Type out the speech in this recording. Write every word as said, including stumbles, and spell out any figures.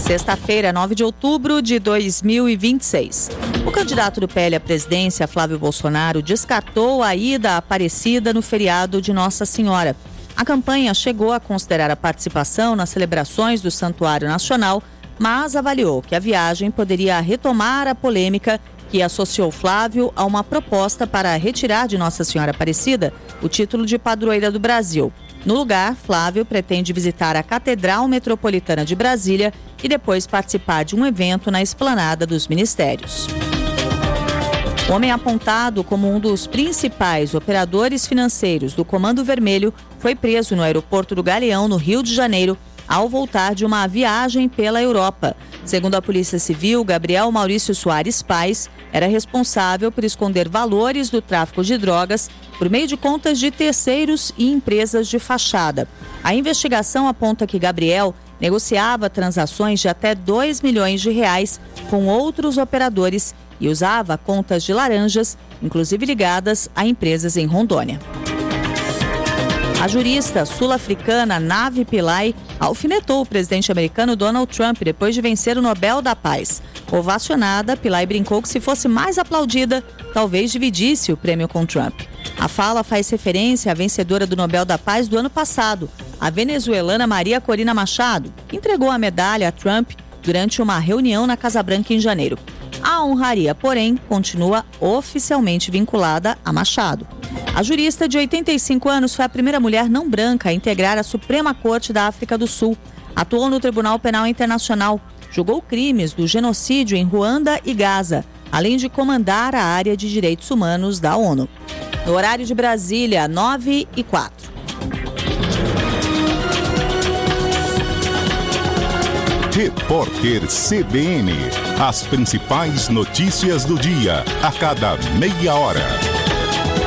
Sexta-feira, nove de outubro de dois mil e vinte e seis. O candidato do P L à presidência, Flávio Bolsonaro, descartou a ida à Aparecida no feriado de Nossa Senhora. A campanha chegou a considerar a participação nas celebrações do Santuário Nacional, mas avaliou que a viagem poderia retomar a polêmica que associou Flávio a uma proposta para retirar de Nossa Senhora Aparecida o título de padroeira do Brasil. No lugar, Flávio pretende visitar a Catedral Metropolitana de Brasília e depois participar de um evento na Esplanada dos Ministérios. O homem apontado como um dos principais operadores financeiros do Comando Vermelho foi preso no aeroporto do Galeão, no Rio de Janeiro, ao voltar de uma viagem pela Europa. Segundo a Polícia Civil, Gabriel Maurício Soares Paes era responsável por esconder valores do tráfico de drogas por meio de contas de terceiros e empresas de fachada. A investigação aponta que Gabriel negociava transações de até dois milhões de reais com outros operadores e usava contas de laranjas, inclusive ligadas a empresas em Rondônia. A jurista sul-africana Navi Pillay alfinetou o presidente americano Donald Trump depois de vencer o Nobel da Paz. Ovacionada, Pillay brincou que se fosse mais aplaudida, talvez dividisse o prêmio com Trump. A fala faz referência à vencedora do Nobel da Paz do ano passado, a venezuelana Maria Corina Machado, que entregou a medalha a Trump durante uma reunião na Casa Branca em janeiro. A honraria, porém, continua oficialmente vinculada a Machado. A jurista de oitenta e cinco anos foi a primeira mulher não branca a integrar a Suprema Corte da África do Sul. Atuou no Tribunal Penal Internacional, julgou crimes do genocídio em Ruanda e Gaza, além de comandar a área de direitos humanos da ONU. No horário de Brasília, nove e quatro. Repórter C B N. As principais notícias do dia, a cada meia hora.